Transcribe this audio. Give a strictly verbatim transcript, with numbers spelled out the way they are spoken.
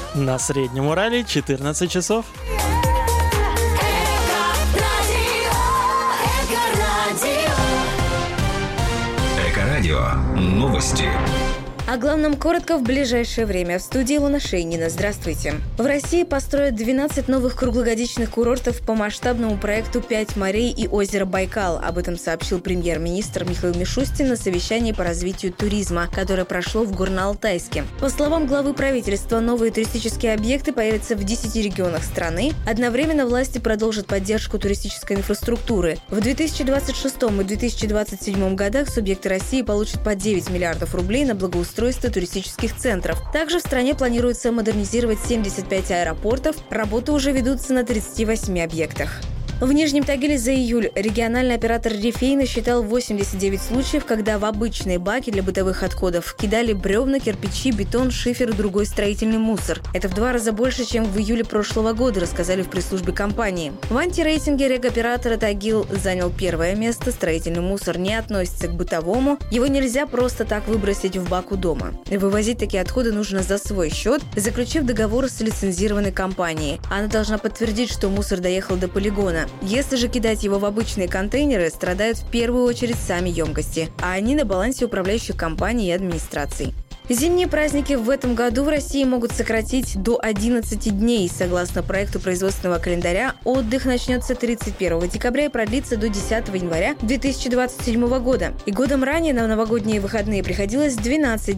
На Среднем Урале четырнадцать часов. Эко-радио. Новости. О главном коротко в ближайшее время. В студии Луна Шейнина. Здравствуйте. В России построят двенадцать новых круглогодичных курортов по масштабному проекту «Пять морей и озеро Байкал». Об этом сообщил премьер-министр Михаил Мишустин на совещании по развитию туризма, которое прошло в Горно-Алтайске. По словам главы правительства, новые туристические объекты появятся в десяти регионах страны. Одновременно власти продолжат поддержку туристической инфраструктуры. В две тысячи двадцать шестом и две тысячи двадцать седьмом годах субъекты России получат по девять миллиардов рублей на благоустройство туристических центров. Также в стране планируется модернизировать семьдесят пять аэропортов. Работы уже ведутся на тридцати восьми объектах. В Нижнем Тагиле за июль региональный оператор «Рифей» насчитал восемьдесят девять случаев, когда в обычные баки для бытовых отходов кидали бревна, кирпичи, бетон, шифер и другой строительный мусор. Это в два раза больше, чем в июле прошлого года, рассказали в пресс-службе компании. В антирейтинге регоператора «Тагил» занял первое место. Строительный мусор не относится к бытовому. Его нельзя просто так выбросить в бак у дома. Вывозить такие отходы нужно за свой счет, заключив договор с лицензированной компанией. Она должна подтвердить, что мусор доехал до полигона. Если же кидать его в обычные контейнеры, страдают в первую очередь сами емкости, а они на балансе управляющих компаний и администраций. Зимние праздники в этом году в России могут сократить до одиннадцати дней. Согласно проекту производственного календаря, отдых начнется тридцать первого декабря и продлится до десятого января две тысячи двадцать седьмого года. И годом ранее на новогодние выходные приходилось двенадцать